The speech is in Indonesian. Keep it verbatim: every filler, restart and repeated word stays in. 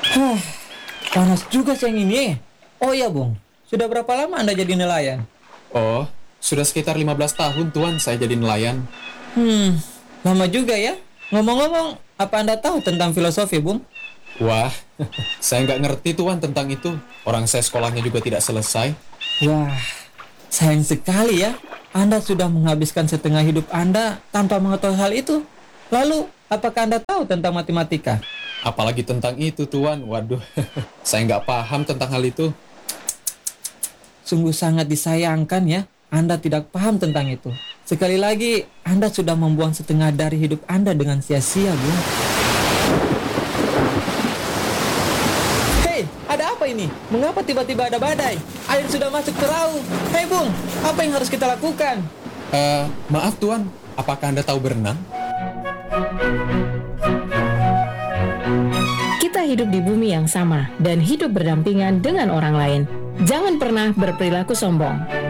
Hah, panas juga siang ini. Oh iya, Bung. Sudah berapa lama Anda jadi nelayan? Oh, sudah sekitar lima belas tahun Tuan saya jadi nelayan. Hmm, lama juga ya. Ngomong-ngomong, apa Anda tahu tentang filosofi, Bung? Wah, saya nggak ngerti Tuan tentang itu. Orang saya sekolahnya juga tidak selesai. Wah, sayang sekali ya. Anda sudah menghabiskan setengah hidup Anda tanpa mengetahui hal itu. Lalu, apakah Anda tahu tentang matematika? Apalagi tentang itu Tuan. Waduh, saya nggak paham tentang hal itu. Sungguh sangat disayangkan ya, Anda tidak paham tentang itu. Sekali lagi, Anda sudah membuang setengah dari hidup Anda dengan sia-sia, Bung. Hei, ada apa ini? Mengapa tiba-tiba ada badai? Air sudah masuk perahu. Hei, Bung, apa yang harus kita lakukan? Eh, maaf Tuan, apakah Anda tahu berenang? Kita hidup di bumi yang sama dan hidup berdampingan dengan orang lain. Jangan pernah berperilaku sombong.